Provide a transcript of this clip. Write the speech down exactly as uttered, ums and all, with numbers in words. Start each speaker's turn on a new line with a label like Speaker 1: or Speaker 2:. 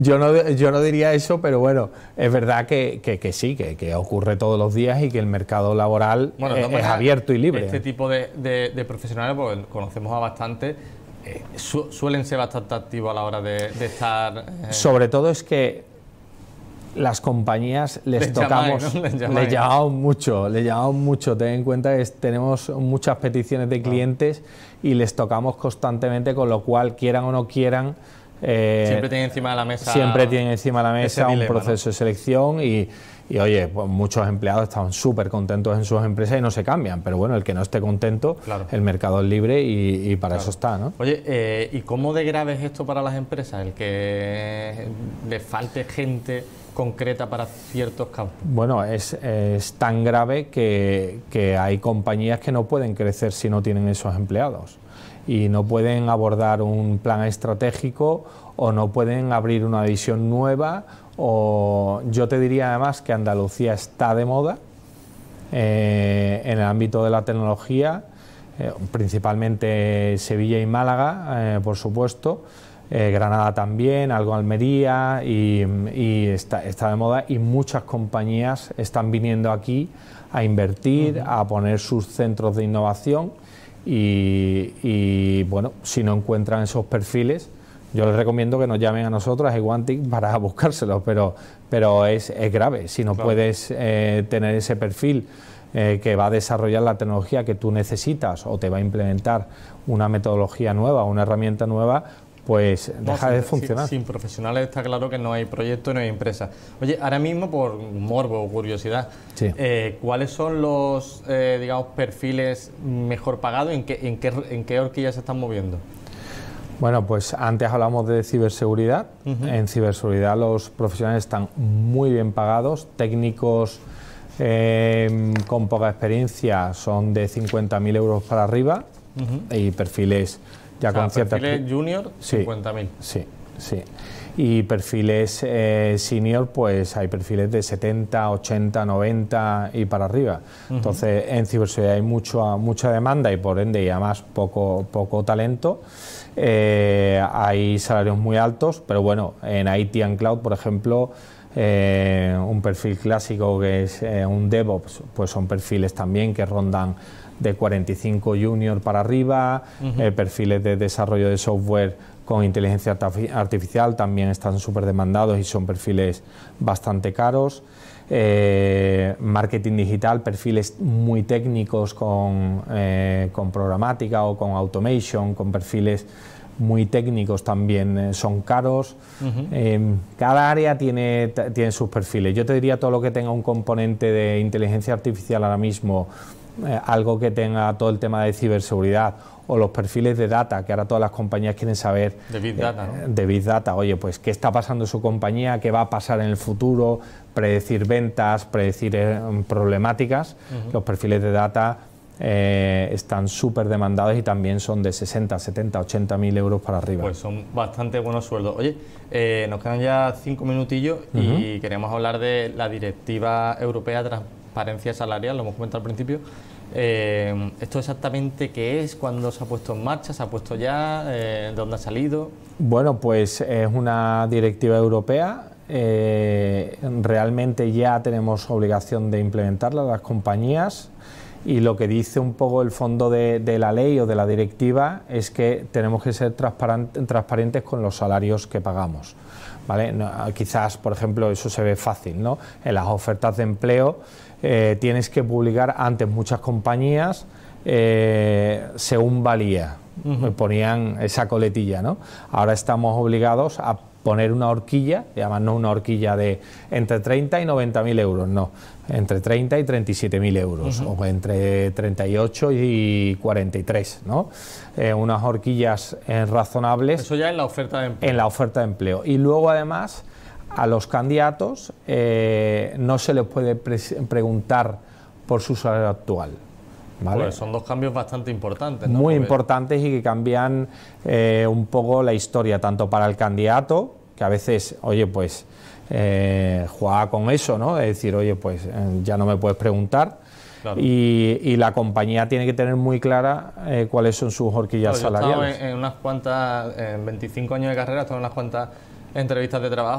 Speaker 1: Yo no, yo no diría eso, pero bueno, es verdad que, que, que sí, que, que ocurre todos los días y que el mercado laboral bueno, es, es abierto y libre.
Speaker 2: Este tipo de, de, de profesionales, pues conocemos a bastante, eh, su, suelen ser bastante activos a la hora de, de estar...
Speaker 1: Eh... Sobre todo es que las compañías les, les tocamos, llamáis, ¿no? les, llamáis. les llamamos mucho, les llamamos mucho. Ten en cuenta que tenemos muchas peticiones de clientes no. y les tocamos constantemente, con lo cual, quieran o no quieran,
Speaker 2: Eh, siempre tienen encima de la mesa
Speaker 1: siempre tienen encima de la mesa un
Speaker 2: dilema,
Speaker 1: proceso
Speaker 2: ¿no?
Speaker 1: de selección y, y oye, pues muchos empleados están súper contentos en sus empresas y no se cambian, pero bueno, el que no esté contento, claro. el mercado es libre y, y para claro. eso está, ¿no?
Speaker 2: Oye, eh, ¿y cómo de grave es esto para las empresas, el que les falte gente concreta para ciertos campos?
Speaker 1: Bueno, es, es tan grave que, que hay compañías que no pueden crecer si no tienen esos empleados. Y no pueden abordar un plan estratégico o no pueden abrir una división nueva, o yo te diría además que Andalucía está de moda eh, en el ámbito de la tecnología, eh, principalmente Sevilla y Málaga, eh, por supuesto, eh, Granada también, algo Almería, y, y está, está de moda, y muchas compañías están viniendo aquí a invertir, uh-huh. a poner sus centros de innovación. Y, y bueno, si no encuentran esos perfiles, yo les recomiendo que nos llamen a nosotros, a Eguantic, para buscárselos, pero, pero es, es grave. Si no claro. puedes eh, tener ese perfil eh, que va a desarrollar la tecnología que tú necesitas o te va a implementar una metodología nueva, una herramienta nueva, pues no, deja
Speaker 2: sin,
Speaker 1: de funcionar.
Speaker 2: Sin, sin profesionales está claro que no hay proyecto, no hay empresa. Oye, ahora mismo, por morbo o curiosidad, sí. eh, ¿cuáles son los, eh, digamos, perfiles mejor pagados? ¿En qué, en qué, en qué horquilla se están moviendo?
Speaker 1: Bueno, pues antes hablamos de ciberseguridad. Uh-huh. En ciberseguridad los profesionales están muy bien pagados. Técnicos eh, con poca experiencia son de cincuenta mil euros para arriba, uh-huh. y perfiles... Ya
Speaker 2: o sea,
Speaker 1: con cierta
Speaker 2: perfiles junior, cincuenta mil.
Speaker 1: Sí, sí. Y perfiles eh, senior, pues hay perfiles de setenta, ochenta, noventa y para arriba. Uh-huh. Entonces, en ciberseguridad hay mucho, mucha demanda y por ende, y además poco, poco talento. Eh, hay salarios muy altos, pero bueno, en I T and Cloud, por ejemplo, eh, un perfil clásico que es eh, un DevOps, pues son perfiles también que rondan de cuarenta y cinco junior para arriba, uh-huh. eh, perfiles de desarrollo de software con inteligencia artificial también están súper demandados y son perfiles bastante caros. Eh, marketing digital, perfiles muy técnicos con, eh, con programática o con automation, con perfiles muy técnicos también eh, son caros. Uh-huh. Eh, cada área tiene, tiene sus perfiles. Yo te diría todo lo que tenga un componente de inteligencia artificial ahora mismo, Eh, algo que tenga todo el tema de ciberseguridad o los perfiles de data, que ahora todas las compañías quieren saber
Speaker 2: de Big Data,
Speaker 1: eh,
Speaker 2: ¿no?
Speaker 1: de Big Data, oye, pues qué está pasando en su compañía, qué va a pasar en el futuro, predecir ventas, predecir eh, problemáticas. Uh-huh. Los perfiles de data eh, están súper demandados y también son de sesenta, setenta, ochenta mil euros para arriba.
Speaker 2: Pues son bastante buenos sueldos. Oye, eh, nos quedan ya cinco minutillos uh-huh. y queremos hablar de la Directiva Europea de Transparencia Salarial, lo hemos comentado al principio. Eh, ¿Esto exactamente qué es? ¿Cuándo se ha puesto en marcha? ¿Se ha puesto ya? Eh, ¿De dónde ha salido?
Speaker 1: Bueno, pues es una directiva europea. Eh, realmente ya tenemos obligación de implementarla las compañías, y lo que dice un poco el fondo de, de la ley o de la directiva es que tenemos que ser transparentes, transparentes con los salarios que pagamos. ¿Vale? No, quizás, por ejemplo, eso se ve fácil, ¿no? En las ofertas de empleo eh, tienes que publicar antes muchas compañías eh, según valía. Uh-huh. Me ponían esa coletilla, ¿no? Ahora estamos obligados a poner una horquilla, y además no una horquilla de entre treinta y noventa mil euros, no, entre treinta y treinta y siete mil euros, uh-huh. o entre treinta y ocho y cuarenta y tres, ¿no? Eh, unas horquillas eh, razonables.
Speaker 2: Eso ya en la oferta de empleo.
Speaker 1: En la oferta de empleo. Y luego, además, a los candidatos eh, no se les puede pre- preguntar por su salario actual. ¿Vale?
Speaker 2: Pues son dos cambios bastante importantes, ¿no?
Speaker 1: Muy
Speaker 2: Porque...
Speaker 1: importantes y que cambian eh, un poco la historia, tanto para el candidato, que a veces, oye, pues eh, juega con eso, ¿no? Es decir, oye, pues eh, ya no me puedes preguntar. Claro. Y, y la compañía tiene que tener muy clara eh, cuáles son sus horquillas
Speaker 2: claro,
Speaker 1: salariales.
Speaker 2: Yo he estado en, en unas cuantas, en veinticinco años de carrera, he estado en unas cuantas entrevistas de trabajo.